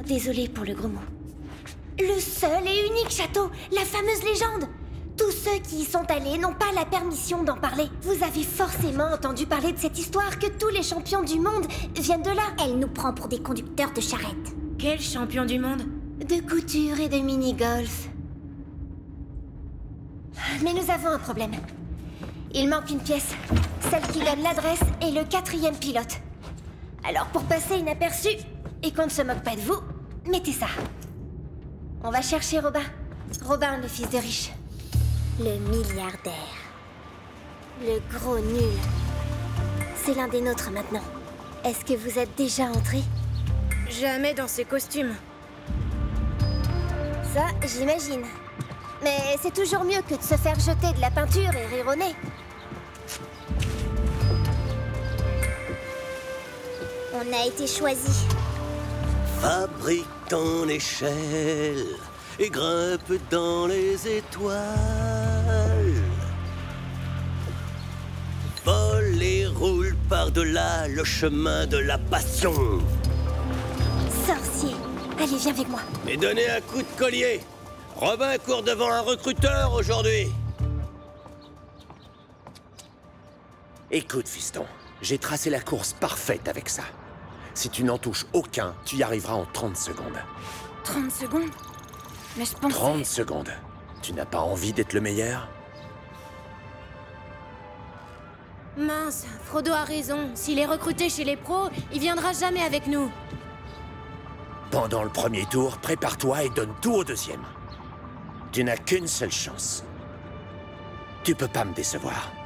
Désolée pour le gros mot. Le seul et unique château, la fameuse légende. Tous ceux qui y sont allés n'ont pas la permission d'en parler. Vous avez forcément entendu parler de cette histoire que tous les champions du monde viennent de là. Elle nous prend pour des conducteurs de charrette. Quel champion du monde? De couture et de mini-golf. Mais nous avons un problème. Il manque une pièce. Celle qui donne l'adresse et le 4e pilote. Alors pour passer inaperçu, et qu'on ne se moque pas de vous, mettez ça. On va chercher Robin. Robin, le fils de riche. Le milliardaire. Le gros nul. C'est l'un des nôtres maintenant. Est-ce que vous êtes déjà entré? Jamais dans ces costumes. Ça, j'imagine. Mais c'est toujours mieux que de se faire jeter de la peinture et rire au nez. On a été choisis. Fabrique ton échelle et grimpe dans les étoiles. Vole et roule par-delà le chemin de la passion. Sorcier. Allez, viens avec moi. Et donnez un coup de collier. Robin court devant un recruteur aujourd'hui. Écoute, fiston, j'ai tracé la course parfaite avec ça. Si tu n'en touches aucun, tu y arriveras en 30 secondes. 30 secondes? Mais je pense... 30 secondes. Tu n'as pas envie d'être le meilleur? Mince, Frodo a raison. S'il est recruté chez les pros, il viendra jamais avec nous. Pendant le premier tour, prépare-toi et donne tout au deuxième. Tu n'as qu'une seule chance. Tu peux pas me décevoir.